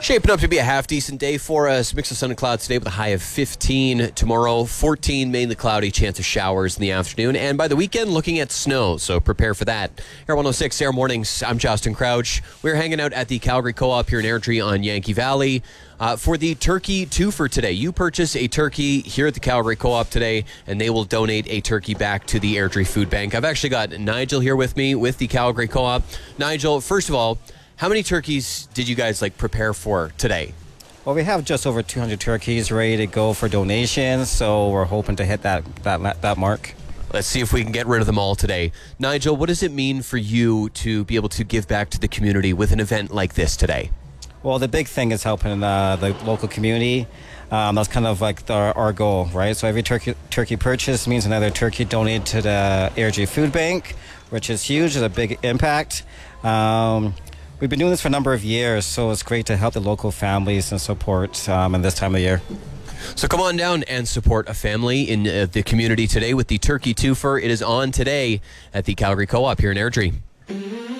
Shaping up to be a half-decent day for us. Mix of sun and clouds today with a high of 15. Tomorrow, 14, mainly cloudy, chance of showers in the afternoon. And by the weekend, looking at snow, so prepare for that. Air 106, Air Mornings. I'm Justin Crouch. We're hanging out at the Calgary Co-op here in Airdrie on Yankee Valley for the turkey twofer today. You purchase a turkey here at the Calgary Co-op today, and they will donate a turkey back to the Airdrie Food Bank. I've actually got Nigel here with me with the Calgary Co-op. Nigel, first of all, how many turkeys did you guys prepare for today? Well, we have just over 200 turkeys ready to go for donations, so we're hoping to hit that mark. Let's see if we can get rid of them all today. Nigel, what does it mean for you to be able to give back to the community with an event like this today? Well, the big thing is helping the local community. That's kind of like our goal, right? So every turkey purchase means another turkey donated to the Airdrie Food Bank, which is huge. It's a big impact. We've been doing this for a number of years, so it's great to help the local families and support in this time of year. So come on down and support a family in the community today with the Turkey Twofer. It is on today at the Calgary Co-op here in Airdrie.